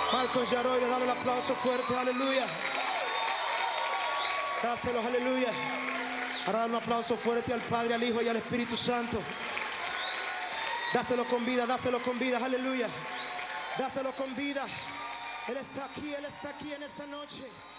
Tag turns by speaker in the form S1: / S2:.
S1: Marcos Yaroide, dale el aplauso fuerte, aleluya. Dáselo, aleluya. Ahora dale un aplauso fuerte al Padre, al Hijo y al Espíritu Santo. Dáselo con vida, aleluya. Dáselo con vida. Él está aquí en esta noche.